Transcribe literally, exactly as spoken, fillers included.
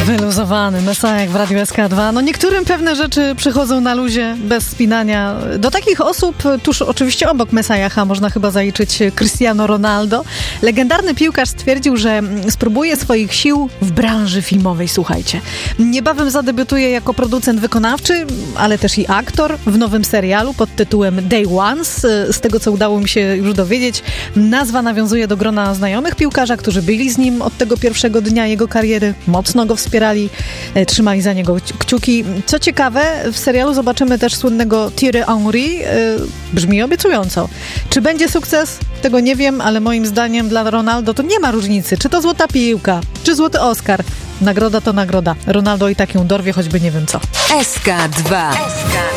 Wyluzowany Mesajak w Radiu S K dwa. No niektórym pewne rzeczy przychodzą na luzie, bez spinania. Do takich osób, tuż oczywiście obok Mesajacha, można chyba zaliczyć Cristiano Ronaldo. Legendarny piłkarz stwierdził, że spróbuje swoich sił w branży filmowej. Słuchajcie, niebawem zadebiutuje jako producent wykonawczy, ale też i aktor w nowym serialu pod tytułem Day Ones. Z tego, co udało mi się już dowiedzieć, nazwa nawiązuje do grona znajomych piłkarza, którzy byli z nim od tego pierwszego dnia jego kariery, mocno go wspierali, trzymali za niego kciuki. Co ciekawe, w serialu zobaczymy też słynnego Thierry Henry. Brzmi obiecująco. Czy będzie sukces? Tego nie wiem, ale moim zdaniem dla Ronaldo to nie ma różnicy. Czy to złota piłka, czy złoty Oscar. Nagroda to nagroda. Ronaldo i tak ją dorwie, choćby nie wiem co. S K dwa.